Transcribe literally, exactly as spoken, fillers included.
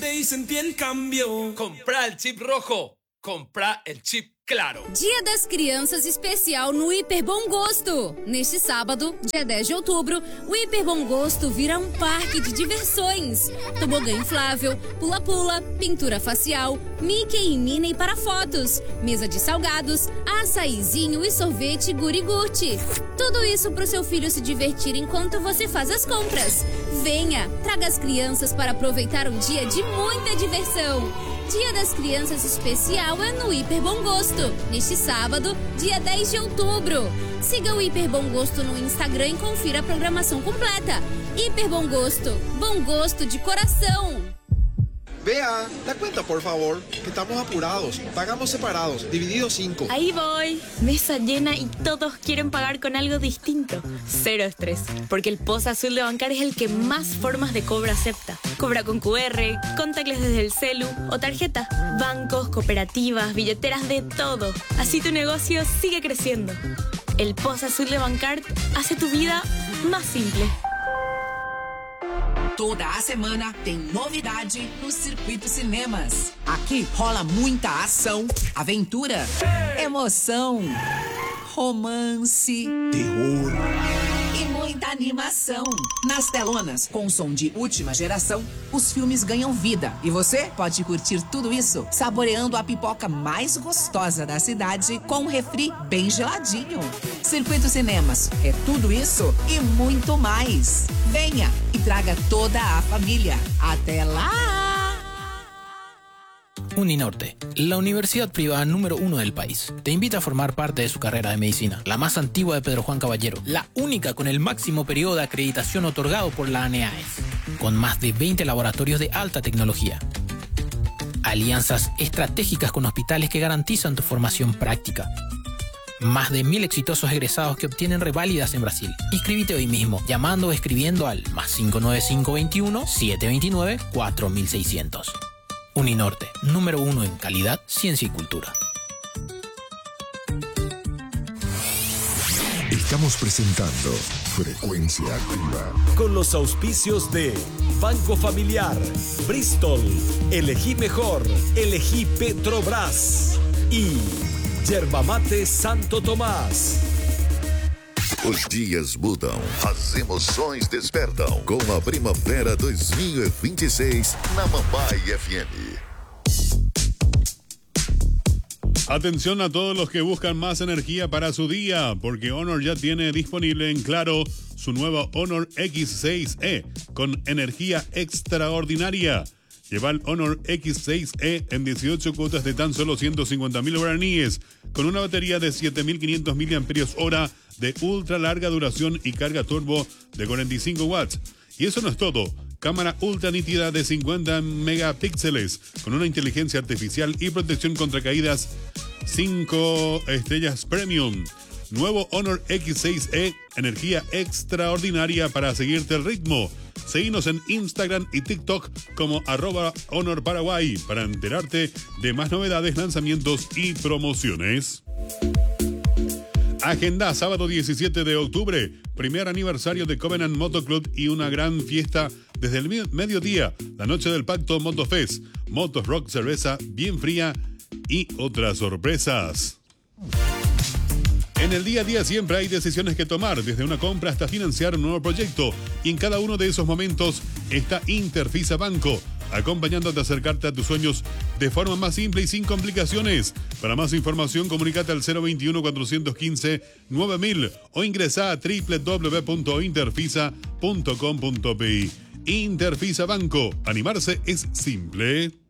tarde y sentí el cambio. Comprá el chip rojo. Comprá el chip claro. Dia das Crianças especial no Hiper Bom Gosto. Neste sábado, dia dez de outubro, o Hiper Bom Gosto vira um parque de diversões. Tobogã inflável, pula-pula, pintura facial, Mickey e Minnie para fotos, mesa de salgados, açaizinho e sorvete guri-gurte. Tudo isso para o seu filho se divertir enquanto você faz as compras. Venha, traga as crianças para aproveitar um dia de muita diversão. Dia das Crianças especial é no Hiper Bom Gosto, neste sábado, dia dez de outubro. Siga o Hiper Bom Gosto no Instagram e confira a programação completa. Hiper Bom Gosto, bom gosto de coração. Vea, da cuenta por favor, que estamos apurados. Pagamos separados, divididos cinco. Ahí voy. Mesa llena y todos quieren pagar con algo distinto. Cero estrés, porque el Post Azul de Bancar es el que más formas de cobro acepta. Cobra con cu erre, contactless desde el celu o tarjeta. Bancos, cooperativas, billeteras, de todo. Así tu negocio sigue creciendo. El Post Azul de Bancar hace tu vida más simple. Toda a semana tem novidade no Circuito Cinemas. Aqui rola muita ação, aventura, emoção, romance, terror e muita animação. Nas telonas, com som de última geração, os filmes ganham vida. E você pode curtir tudo isso saboreando a pipoca mais gostosa da cidade com um refri bem geladinho. Circuito Cinemas é tudo isso e muito mais. Venha e traga toda a família. Até lá! Uninorte, la universidad privada número uno del país, te invita a formar parte de su carrera de medicina, la más antigua de Pedro Juan Caballero, la única con el máximo periodo de acreditación otorgado por la ANEAES, con más de veinte laboratorios de alta tecnología. Alianzas estratégicas con hospitales que garantizan tu formación práctica. Más de mil exitosos egresados que obtienen reválidas en Brasil. Inscríbete hoy mismo, llamando o escribiendo al más cinco nueve cinco veintiuno, setecientos veintinueve, cuatro mil seiscientos. Uninorte, número uno en calidad, ciencia y cultura. Estamos presentando Frecuencia Activa. Con los auspicios de Banco Familiar, Bristol, Elegí Mejor, Elegí Petrobras y Yerba Mate Santo Tomás. Os dias mudam, as emoções despertam. Com a Primavera dois mil e vinte e seis na Mambai F M. Atención a todos los que buscan más energía para su día, porque Honor ya tiene disponible en Claro su nuevo Honor X seis E con energía extraordinaria. Lleva el Honor X seis E en dieciocho cuotas de tan solo ciento cincuenta mil guaraníes, con una batería de siete mil quinientos miliamperios hora de ultra larga duración y carga turbo de cuarenta y cinco watts. Y eso no es todo. Cámara ultra nítida de cincuenta megapíxeles, con una inteligencia artificial y protección contra caídas cinco estrellas premium. Nuevo Honor X seis E, energía extraordinaria para seguirte el ritmo. Seguinos en Instagram y TikTok como arroba Honor Paraguay para enterarte de más novedades, lanzamientos y promociones. Agenda sábado diecisiete de octubre, primer aniversario de Covenant Moto Club y una gran fiesta desde el mediodía, la noche del Pacto Motofest, Motos Rock, cerveza bien fría y otras sorpresas. En el día a día siempre hay decisiones que tomar, desde una compra hasta financiar un nuevo proyecto, y en cada uno de esos momentos está Interfisa Banco, acompañándote a acercarte a tus sueños de forma más simple y sin complicaciones. Para más información, comunícate al cero veintiuno, cuatrocientos quince, nueve mil o ingresa a doble u doble u doble u punto interfisa punto com punto pe i. Interfisa Banco, animarse es simple.